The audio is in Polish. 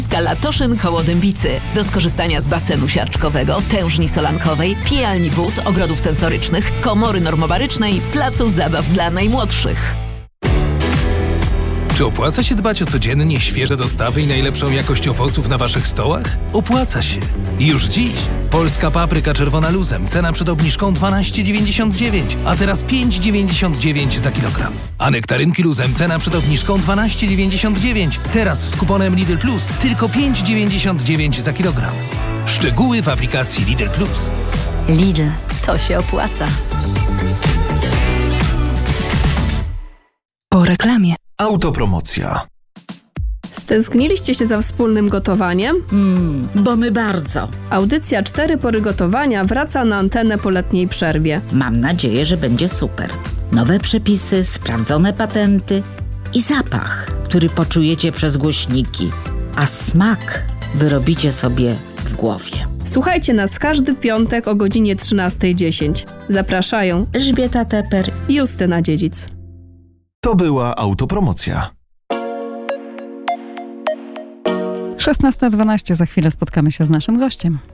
Latoszyn koło Dębicy. Do skorzystania z basenu siarczkowego, tężni solankowej, pijalni wód, ogrodów sensorycznych, komory normobarycznej, placu zabaw dla najmłodszych. Czy opłaca się dbać o codziennie świeże dostawy i najlepszą jakość owoców na waszych stołach? Opłaca się. Już dziś. Polska papryka czerwona luzem. Cena przed obniżką 12,99, a teraz 5,99 za kilogram. A nektarynki luzem. Cena przed obniżką 12,99. Teraz z kuponem Lidl Plus tylko 5,99 za kilogram. Szczegóły w aplikacji Lidl Plus. Lidl, to się opłaca. Po reklamie. Autopromocja. Stęskniliście się za wspólnym gotowaniem? Bo my bardzo. Audycja 4 pory gotowania wraca na antenę po letniej przerwie. Mam nadzieję, że będzie super. Nowe przepisy, sprawdzone patenty i zapach, który poczujecie przez głośniki. A smak wyrobicie sobie w głowie. Słuchajcie nas w każdy piątek o godzinie 13:10. Zapraszają Elżbieta Teper i Justyna Dziedzic. To była autopromocja. 16:12. Za chwilę spotkamy się z naszym gościem.